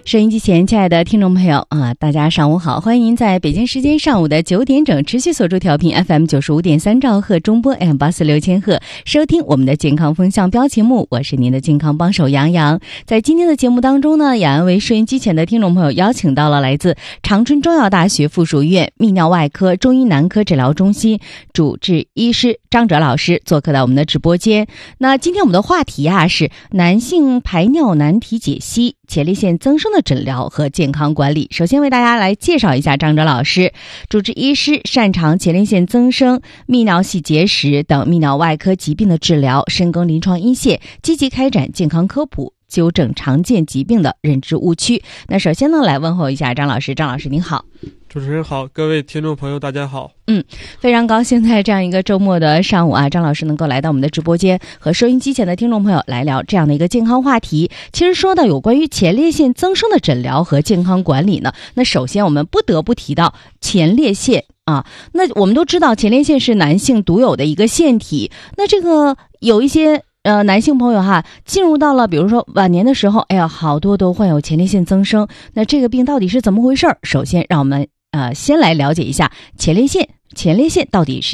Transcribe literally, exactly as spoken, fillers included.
收音机前，亲爱的听众朋友啊，大家上午好！欢迎您在北京时间上午的九点整持续锁住调频 F M 九十五点三兆赫中波 M 八四六千赫，收听我们的健康风向标节目。我是您的健康帮手杨洋。在今天的节目当中呢，杨洋为收音机前的听众朋友邀请到了来自长春中药大学附属医院泌尿外科中医男科诊疗中心主治医师张哲老师做客到我们的直播间。那今天我们的话题啊是男性排尿难题解析、前列腺增生的诊疗和健康管理。首先为大家来介绍一下张哲老师，主治医师，擅长前列腺增生、泌尿系结石等泌尿外科疾病的治疗，深耕临床一线，积极开展健康科普，纠正常见疾病的认知误区。那首先呢，来问候一下张老师。张老师您好。 主持人好，各位听众朋友大家好。 嗯，非常高兴在这样一个周末的上午啊，张老师能够来到我们的直播间，和收音机前的听众朋友来聊这样的一个健康话题。其实说到有关于前列腺增生的诊疗和健康管理呢，那首先我们不得不提到前列腺啊。那我们都知道前列腺是男性独有的一个腺体，那这个有一些呃，男性朋友哈，进入到了比如说晚年的时候，哎呀，好多都患有前列腺增生。那这个病到底是怎么回事？首先让我们呃先来了解一下前列腺，前列腺到底是